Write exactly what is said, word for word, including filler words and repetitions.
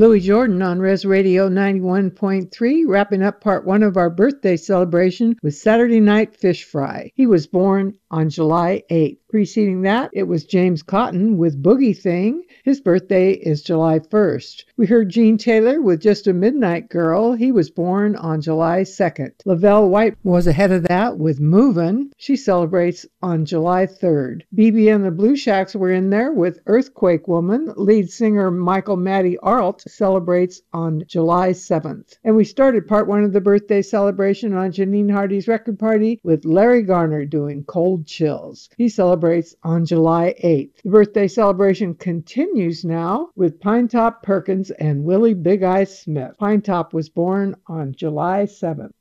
Louis Jordan on Res Radio ninety-one point three, wrapping up part one of our birthday celebration with Saturday Night Fish Fry. He was born on July eighth. Preceding that, it was James Cotton with Boogie Thing. His birthday is July first. We heard Gene Taylor with Just a Midnight Girl. He was born on July second. Lavelle White was ahead of that with Movin'. She celebrates on July third. B B and the Blue Shacks were in there with Earthquake Woman. Lead singer Michael Matty Arlt celebrates on July seventh. And we started part one of the birthday celebration on Janine Hardy's record party with Larry Garner doing Cold Chills. He celebrates on July eighth. The birthday celebration continues now with Pinetop Perkins and Willie Big Eye Smith. Pinetop was born on July seventh.